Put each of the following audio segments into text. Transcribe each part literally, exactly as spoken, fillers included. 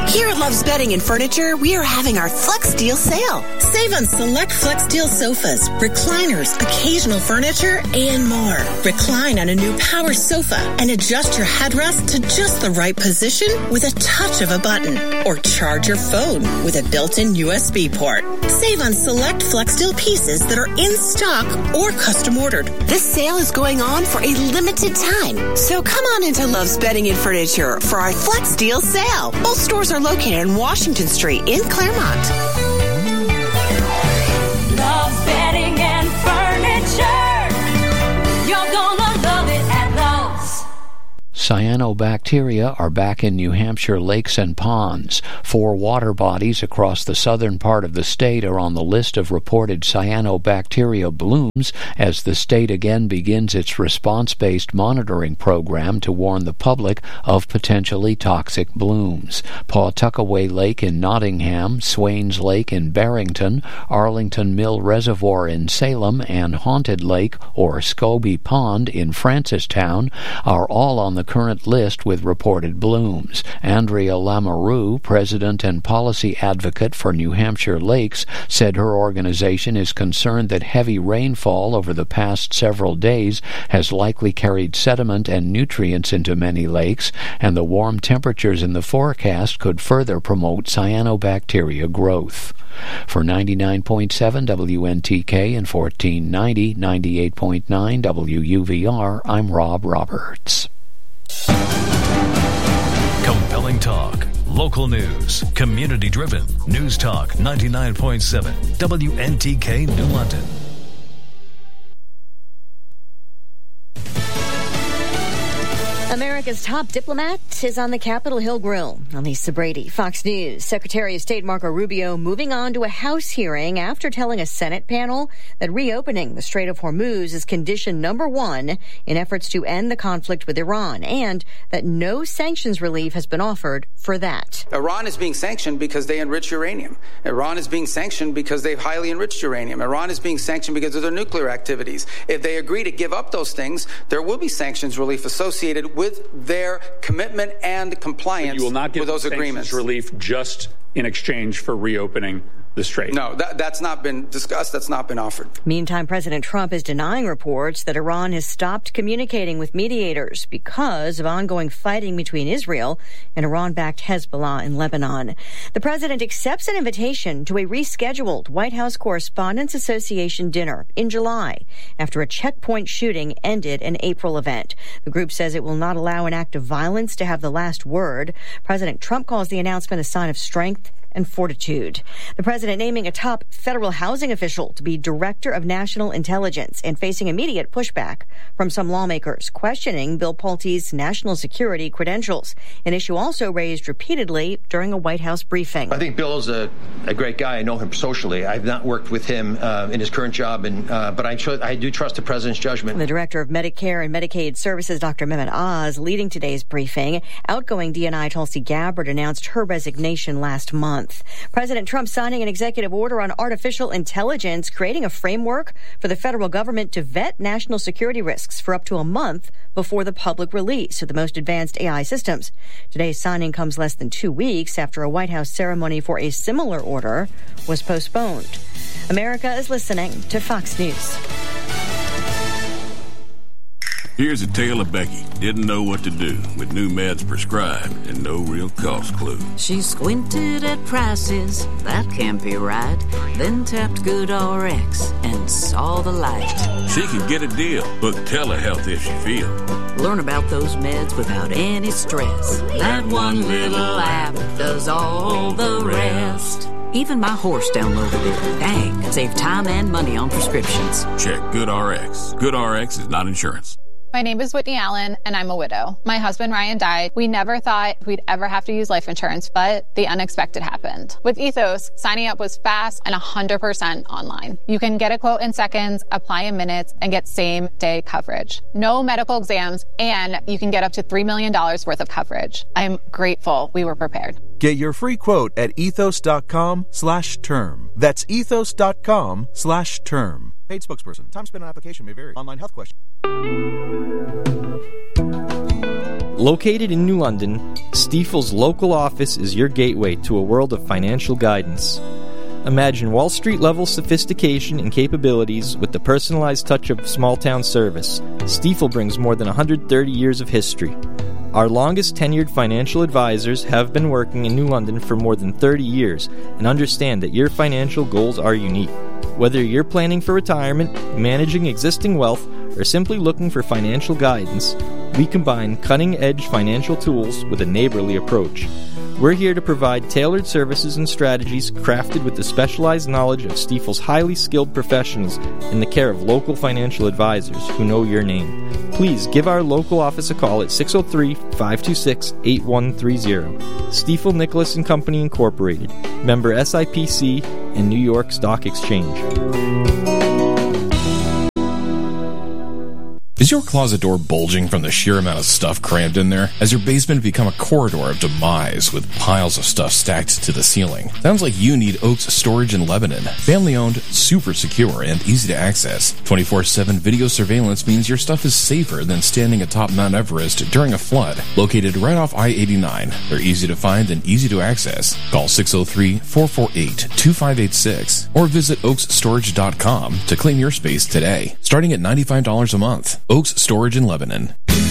Here at Love's Bedding and Furniture, we are having our Flex Deal sale. Save on select Flex Deal sofas, recliners, occasional furniture, and more. Recline on a new power sofa and adjust your headrest to just the right position with a touch of a button. Or charge your phone with a built-in U S B port. Save on select Flex Deal pieces that are in stock or custom ordered. This sale is going on for a limited time. So come on into Love's Bedding and Furniture for our Flex Deal sale. Both stores are located on Washington Street in Claremont. Love's Bedding and Furniture. You're gonna love it at Love's. Cyanobacteria are back in New Hampshire lakes and ponds. Four water bodies across the southern part of the state are on the list of reported cyanobacteria blooms as the state again begins its response-based monitoring program to warn the public of potentially toxic blooms. Pawtuckaway Lake in Nottingham, Swains Lake in Barrington, Arlington Mill Reservoir in Salem, and Haunted Lake or Scobie Pond in Francistown are all on the current list with reported blooms. Andrea Lamoureux, president and policy advocate for New Hampshire Lakes, said her organization is concerned that heavy rainfall over the past several days has likely carried sediment and nutrients into many lakes, and the warm temperatures in the forecast could further promote cyanobacteria growth. For ninety-nine point seven W N T K and fourteen ninety, ninety-eight point nine W U V R, I'm Rob Roberts. Compelling talk, local news, community-driven. News Talk ninety-nine point seven W N T K New London. America's top diplomat is on the Capitol Hill Grill. On Lisa Brady, Fox News. Secretary of State Marco Rubio moving on to a House hearing after telling a Senate panel that reopening the Strait of Hormuz is condition number one in efforts to end the conflict with Iran, and that no sanctions relief has been offered for that. Iran is being sanctioned because they enrich uranium. Iran is being sanctioned because they've highly enriched uranium. Iran is being sanctioned because of their nuclear activities. If they agree to give up those things, there will be sanctions relief associated with their commitment and compliance but you will not give with those agreements. Relief just in exchange for reopening the strait. No, that, that's not been discussed. That's not been offered. Meantime, President Trump is denying reports that Iran has stopped communicating with mediators because of ongoing fighting between Israel and Iran-backed Hezbollah in Lebanon. The president accepts an invitation to a rescheduled White House Correspondents Association dinner in July after a checkpoint shooting ended an April event. The group says it will not allow an act of violence to have the last word. President Trump calls the announcement a sign of strength and fortitude. The president naming a top federal housing official to be director of national intelligence and facing immediate pushback from some lawmakers questioning Bill Pulte's national security credentials, an issue also raised repeatedly during a White House briefing. I think Bill is a, a great guy. I know him socially. I've not worked with him uh, in his current job, and uh, but I, tr- I do trust the president's judgment. The director of Medicare and Medicaid Services, Doctor Mehmet Oz, leading today's briefing. Outgoing D N I Tulsi Gabbard announced her resignation last month. President Trump signing an executive order on artificial intelligence, creating a framework for the federal government to vet national security risks for up to a month before the public release of the most advanced A I systems. Today's signing comes less than two weeks after a White House ceremony for a similar order was postponed. America is listening to Fox News. Here's a tale of Becky. Didn't know what to do with new meds prescribed and no real cost clue. She squinted at prices, that can't be right. Then tapped GoodRx and saw the light. She can get a deal. Book telehealth if she feels. Learn about those meds without any stress. That one little app does all the rest. Even my horse downloaded it. Dang, it saved time and money on prescriptions. Check GoodRx. GoodRx is not insurance. My name is Whitney Allen, and I'm a widow. My husband, Ryan, died. We never thought we'd ever have to use life insurance, but the unexpected happened. With Ethos, signing up was fast and one hundred percent online. You can get a quote in seconds, apply in minutes, and get same-day coverage. No medical exams, and you can get up to three million dollars worth of coverage. I'm grateful we were prepared. Get your free quote at ethos.com slash term. That's ethos.com slash term. Paid spokesperson. Time spent on application may vary. Online health question. Located in New London, Stifel's local office is your gateway to a world of financial guidance. Imagine Wall Street-level sophistication and capabilities with the personalized touch of small-town service. Stifel brings more than one hundred thirty years of history. Our longest tenured financial advisors have been working in New London for more than thirty years and understand that your financial goals are unique. Whether you're planning for retirement, managing existing wealth, or simply looking for financial guidance, we combine cutting-edge financial tools with a neighborly approach. We're here to provide tailored services and strategies crafted with the specialized knowledge of Stifel's highly skilled professionals in the care of local financial advisors who know your name. Please give our local office a call at six oh three, five two six, eight one three zero. Stifel Nicholas and Company Incorporated, member S I P C and New York Stock Exchange. Is your closet door bulging from the sheer amount of stuff crammed in there? Has your basement become a corridor of demise with piles of stuff stacked to the ceiling? Sounds like you need Oaks Storage in Lebanon. Family-owned, super secure, and easy to access. twenty-four seven video surveillance means your stuff is safer than standing atop Mount Everest during a flood. Located right off I eighty-nine, they're easy to find and easy to access. Call six oh three, four four eight, two five eight six or visit oaks storage dot com to claim your space today, starting at ninety-five dollars a month. Oaks Storage in Lebanon.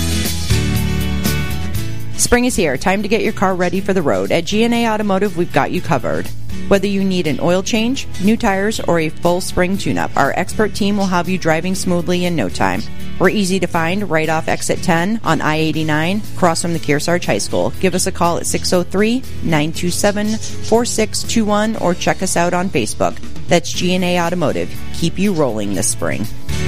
Spring is here. Time to get your car ready for the road. At G and A Automotive, we've got you covered. Whether you need an oil change, new tires, or a full spring tune-up, our expert team will have you driving smoothly in no time. We're easy to find right off exit ten on I eighty-nine, across from the Kearsarge High School. Give us a call at six oh three, nine two seven, four six two one or check us out on Facebook. That's G and A Automotive. Keep you rolling this spring.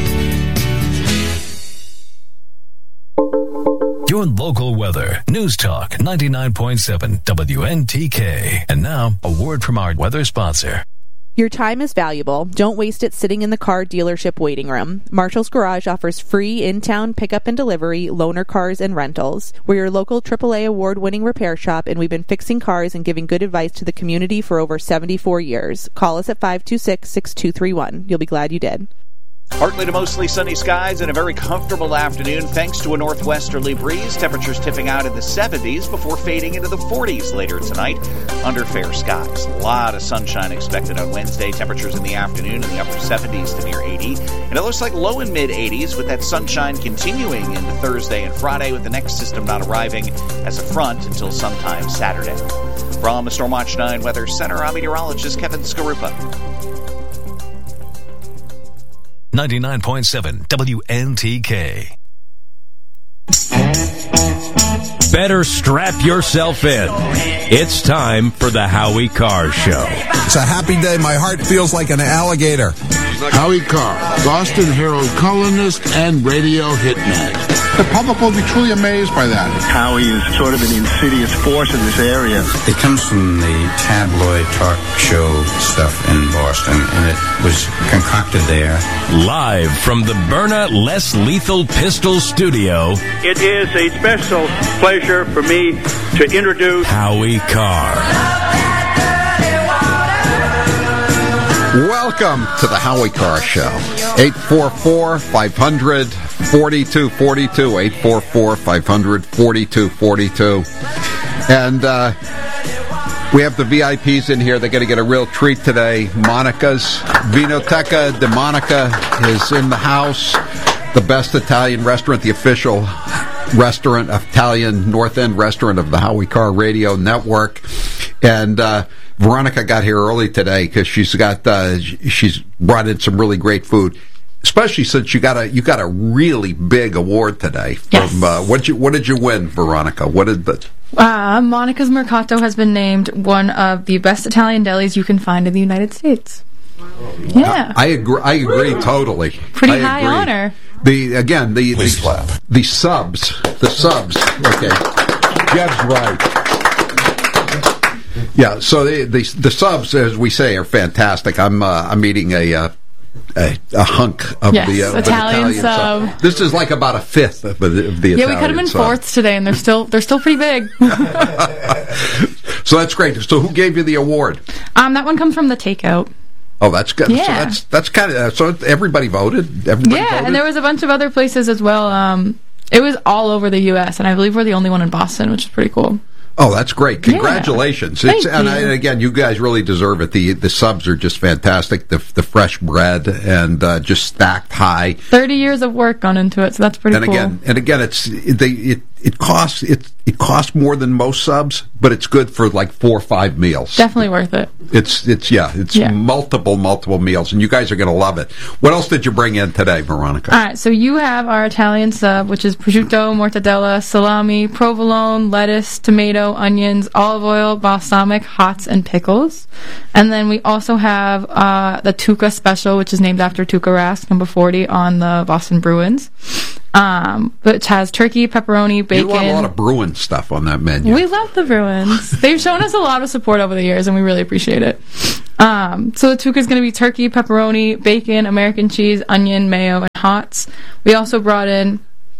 Your local weather. News Talk ninety-nine point seven W N T K. And now, a word from our weather sponsor. Your time is valuable. Don't waste it sitting in the car dealership waiting room. Marshall's Garage offers free in-town pickup and delivery, loaner cars, and rentals. We're your local triple A award-winning repair shop, and we've been fixing cars and giving good advice to the community for over seventy-four years. Call us at five two six, six two three one. You'll be glad you did. Partly to mostly sunny skies and a very comfortable afternoon thanks to a northwesterly breeze. Temperatures tipping out in the seventies before fading into the forties later tonight under fair skies. A lot of sunshine expected on Wednesday. Temperatures in the afternoon in the upper seventies to near eighty. And it looks like low and mid eighties with that sunshine continuing into Thursday and Friday with the next system not arriving as a front until sometime Saturday. From the Stormwatch nine Weather Center, I'm meteorologist Kevin Skarupa. ninety-nine point seven W N T K. Better strap yourself in. It's time for the Howie Carr Show. It's a happy day. My heart feels like an alligator. Howie Carr, Boston Herald columnist and radio hitman. The public will be truly amazed by that. Howie is sort of an insidious force in this area. It comes from the tabloid talk show stuff in Boston, and it was concocted there. Live from the Byrna Less Lethal Pistol Studio, it is a special pleasure for me to introduce Howie Carr. Welcome to the Howie Carr Show. eight four four, five hundred, forty-two forty-two. eight four four, five hundred, forty-two forty-two. And uh, we have the V I Ps in here. They're going to get a real treat today. Monica's Vinoteca de Monica is in the house. The best Italian restaurant, the official restaurant, Italian North End restaurant of the Howie Carr Radio Network. And uh, Veronica got here early today because she's got uh, she's brought in some really great food, especially since you got a you got a really big award today. Yes. From, uh, what you what did you win, Veronica? What did the uh, Monica's Mercato has been named one of the best Italian delis you can find in the United States. Yeah, I, I agree. I agree totally. Pretty I high agree. honor. The again the the, the subs the subs. Okay, Jeb's right. Yeah, so the, the the subs, as we say, are fantastic. I'm uh, I'm eating a, uh, a a hunk of yes, Italian the uh, Italian sub. sub. This is like about a fifth of the, of the yeah, Italian we cut them in sub. fourths today, and they're still they're still pretty big. So that's great. So who gave you the award? Um, that one comes from the takeout. Oh, that's good. Yeah. So that's that's kind of uh, so everybody voted. Everybody yeah, voted? And there was a bunch of other places as well. Um, It was all over the U S, and I believe we're the only one in Boston, which is pretty cool. Oh, that's great. Congratulations. Yeah. It's, Thank and, you. I, and again, you guys really deserve it. The the subs are just fantastic. The the fresh bread and uh, just stacked high. thirty years of work gone into it, so that's pretty and cool. again, and again, it's they it it costs it it costs more than most subs, but it's good for like four or five meals. Definitely worth it. It's it's yeah, it's Yeah. multiple multiple meals, and you guys are going to love it. What else did you bring in today, Veronica? All right, so you have our Italian sub, which is prosciutto, mortadella, salami, provolone, lettuce, tomato, onions, olive oil, balsamic, hots, and pickles. And then we also have uh, the Tuca special, which is named after Tuca Rask, number forty, on the Boston Bruins, um, which has turkey, pepperoni, bacon. You want a lot of Bruin stuff on that menu. We love the Bruins. They've shown us a lot of support over the years, and we really appreciate it. Um, so the Tuca is going to be turkey, pepperoni, bacon, American cheese, onion, mayo, and hots. We also brought in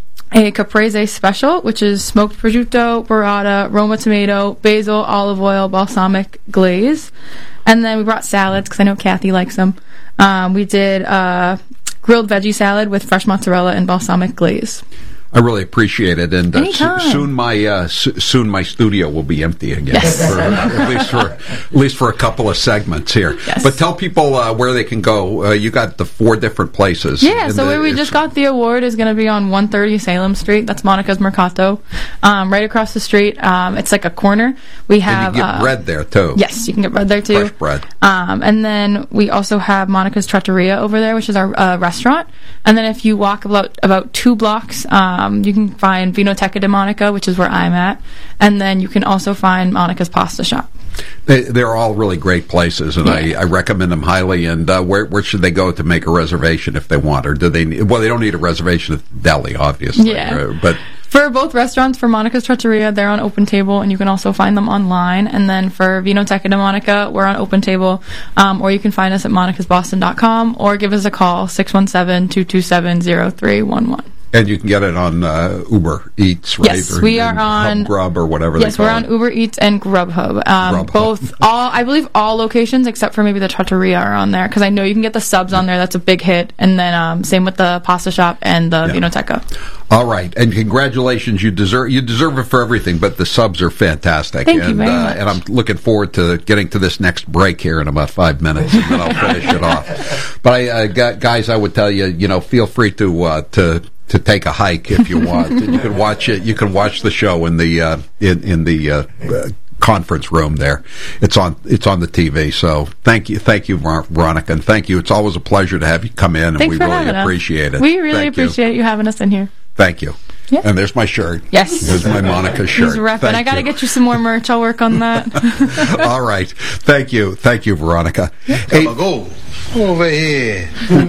a caprese special, which is smoked prosciutto, burrata, Roma tomato, basil, olive oil, balsamic glaze. And then we brought salads, because I know Kathy likes them. Um, we did uh, grilled veggie salad with fresh mozzarella and balsamic glaze. I really appreciate it, and uh, Anytime. so, soon my uh, so, soon my studio will be empty again, Yes. for, at least for at least for a couple of segments here. Yes. But tell people uh, where they can go. Uh, you got the four different places. Yeah, And so the- where we it's- just got the award is going to be on one thirty Salem Street. That's Monica's Mercato. Um, right across the street. Um, it's like a corner. We have... and you get uh, bread there too. Yes, you can get bread there too. Fresh bread. Um, and then we also have Monica's Trattoria over there, which is our uh, restaurant. And then if you walk about about two blocks, um, you can find Vinoteca de Monica, which is where I'm at. And then you can also find Monica's Pasta Shop. They, they're all really great places, and I, I recommend them highly. And uh, where where should they go to make a reservation if they want, or do they? Need, well, they don't need a reservation at the deli, obviously. Yeah. uh, but For both restaurants, for Monica's Trattoria, they're on Open Table, and you can also find them online. And then for Vinoteca de Monica, we're on Open Table, um, or you can find us at monicas boston dot com, or give us a call, six one seven, two two seven, zero three one one. and you can get it on uh, Uber Eats, right? Yes, or, we are and on Grub or whatever. Yes, they we're call on it. Uber Eats and Grubhub. Um, Grubhub. Both, all I believe, all locations except for maybe the Trattoria are on there, because I know you can get the subs on there. That's a big hit, and then um, same with the Pasta Shop and the Yeah. Vinoteca. All right, and congratulations. You deserve you deserve it for everything, but the subs are fantastic. Thank you and, very uh, much. And I'm looking forward to getting to this next break here in about five minutes, and then I'll finish it off. But I, uh, gu- guys, I would tell you, you know, feel free to uh, to to take a hike if you want. And you can watch it. You can watch the show in the uh, in in the. Uh, uh, conference room there. It's on it's on the T V. So thank you, thank you, Ver- Veronica, and thank you. It's always a pleasure to have you come in, and Thanks we for really having us. appreciate it. We really Thank you. appreciate you having us in here. Thank you. Yeah. And there's my shirt. Yes. There's my Monica shirt. He's repping. Thank I got to you. get you some more merch. I'll work on that. All right. Thank you. Thank you, Veronica. Eight, Go over here.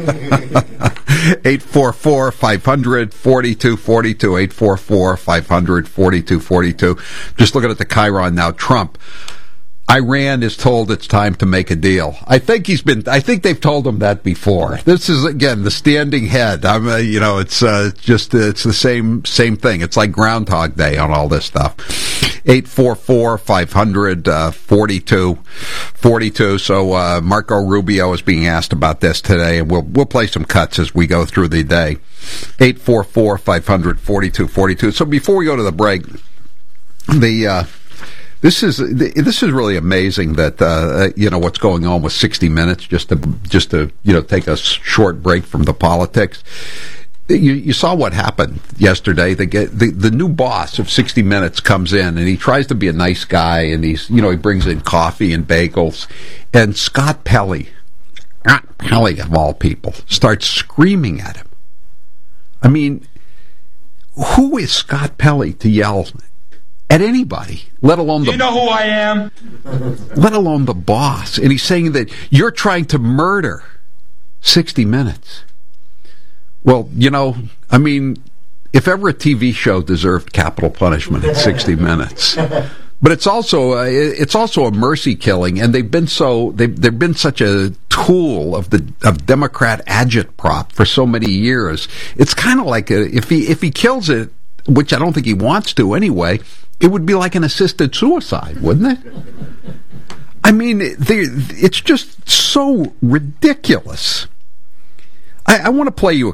eight four four, five hundred, forty-two forty-two, eight four four, five hundred, forty-two forty-two. Just looking at the Chiron now. Trump. Iran is told it's time to make a deal. I think he's been. I think they've told him that before. This is again the standing head. I'm. Uh, you know, it's uh, just uh, it's the same same thing. It's like Groundhog Day on all this stuff. Eight four four five hundred forty two forty two. So uh, Marco Rubio is being asked about this today, and we'll we'll play some cuts as we go through the day. Eight four four five hundred forty two forty two. So before we go to the break, the. Uh, This is this is really amazing that uh, you know what's going on with sixty minutes. Just to just to you know take a short break from the politics. You, you saw what happened yesterday. The, the the new boss of sixty minutes comes in and he tries to be a nice guy, and he's you know he brings in coffee and bagels, and Scott Pelley, Scott Pelley of all people, starts screaming at him. I mean, who is Scott Pelley to yell at anybody, let alone the... You know who I am? Let alone the boss. And he's saying that you're trying to murder sixty minutes. Well, you know, I mean, if ever a T V show deserved capital punishment, it's sixty minutes. But it's also uh, it's also a mercy killing, and they've been so they've they've been such a tool of the of Democrat agitprop for so many years. It's kind of like a, if he if he kills it, which I don't think he wants to anyway, it would be like an assisted suicide, wouldn't it? I mean, they, it's just so ridiculous. I, I want to play you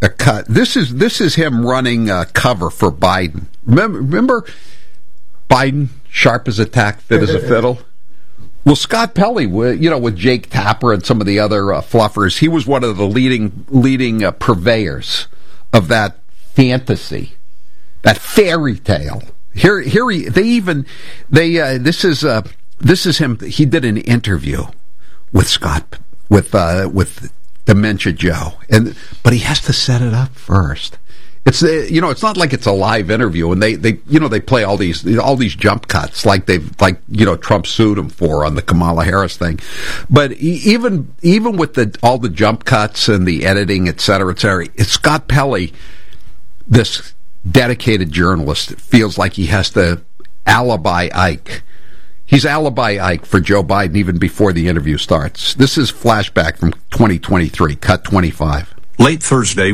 a cut. This is this is him running uh, cover for Biden. Remember, remember Biden, sharp as a tack, fit as a fiddle? Well, Scott Pelley, you know, with Jake Tapper and some of the other uh, fluffers, he was one of the leading leading uh, purveyors of that fantasy, that fairy tale. Here, here, he, they even they uh, this is uh, this is him. He did an interview with Scott with uh, with Dementia Joe, and but he has to set it up first. It's uh, you know, it's not like it's a live interview, and they, they you know they play all these all these jump cuts like they've like you know Trump sued him for on the Kamala Harris thing, but even even with the all the jump cuts and the editing, et cetera, et cetera, it's Scott Pelley, this dedicated journalist, feels like he has to alibi Ike. He's alibi Ike for Joe Biden even before the interview starts. This is flashback from twenty twenty-three, cut twenty-five. Late Thursday,